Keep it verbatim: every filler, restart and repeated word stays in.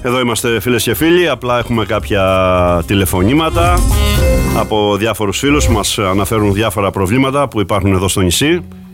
Εδώ είμαστε φίλες και φίλοι, απλά έχουμε κάποια τηλεφωνήματα από διάφορους φίλους που μας αναφέρουν διάφορα προβλήματα που υπάρχουν εδώ στο νησί.